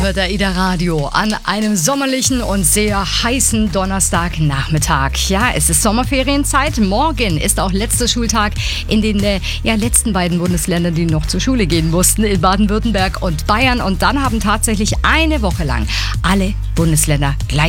hört AIDA Radio an einem sommerlichen und sehr heißen Donnerstagnachmittag. Ja, es ist Sommerferienzeit. Morgen ist auch letzter Schultag in den letzten beiden Bundesländern, die noch zur Schule gehen mussten, in Baden-Württemberg und Bayern. Und dann haben tatsächlich eine Woche lang alle Bundesländer gleich